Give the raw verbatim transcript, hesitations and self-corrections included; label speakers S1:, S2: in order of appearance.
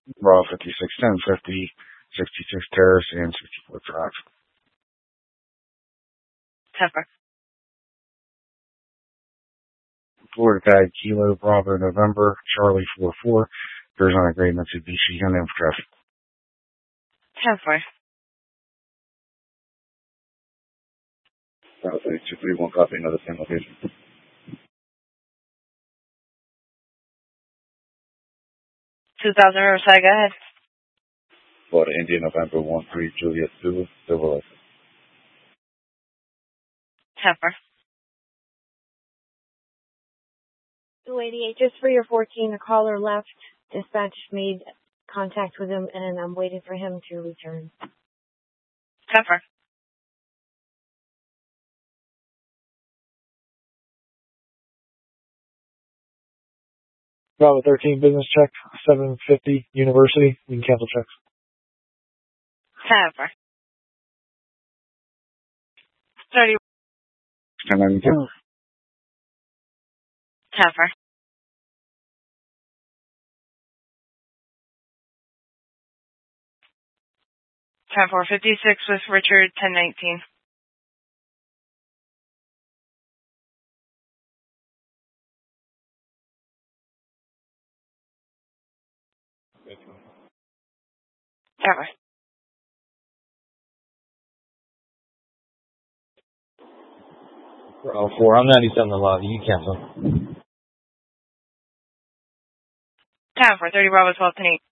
S1: Raw fifty-six ten fifty, sixty-six Terrace, and sixty-four Drive.
S2: ten four.
S1: Florida tag Kilo Bravo November Charlie four four. Arizona Great Mitsubishi Hyundai Traffic.
S2: ten four.
S1: Bravo two three one copy, another same location.
S2: two thousand Riverside, go ahead.
S1: Florida India November one three Juliet Zulu, Silver Lake.
S2: ten four.
S3: two eighty-eight, just for your fourteen, the caller left. Dispatch made contact with him, and I'm waiting for him to return.
S2: ten four.
S4: Bravo thirteen, business check, seven fifty, University. You can cancel checks.
S2: ten four. thirty.
S1: ten ninety-two.
S2: ten four. ten four fifty-six with Richard, ten nineteen. ten four.
S5: Oh, four. I'm ninety-seven the lobby. You cancel.
S2: ten four. thirty Bravo twelve ten eight.